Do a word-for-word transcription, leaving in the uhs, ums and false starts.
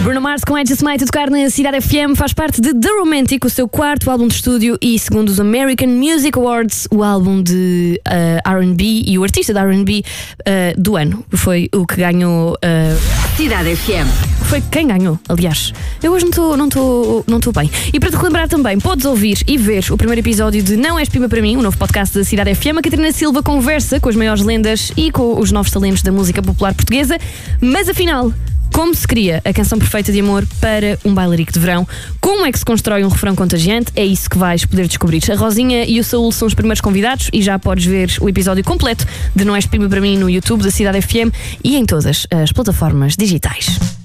Bruno Mars com Edge Smite a tocar na Cidade F M, faz parte de The Romantic, o seu quarto álbum de estúdio e, segundo os American Music Awards, o álbum de uh, R and B e o artista de R and B uh, do ano. Foi o que ganhou uh, Cidade F M. Foi quem ganhou, aliás. Eu hoje não estou não estou não estou bem. E para te relembrar também, podes ouvir e ver o primeiro episódio de Não És Pima para Mim, o novo podcast da Cidade F M. A Catarina Silva conversa com as maiores lendas e com os novos talentos da música popular portuguesa. Mas afinal, como se cria a canção perfeita de amor para um bailarico de verão? Como é que se constrói um refrão contagiante? É isso que vais poder descobrir. A Rosinha e o Saúl são os primeiros convidados e já podes ver o episódio completo de Não És Pima para Mim no YouTube da Cidade F M e em todas as plataformas digitais.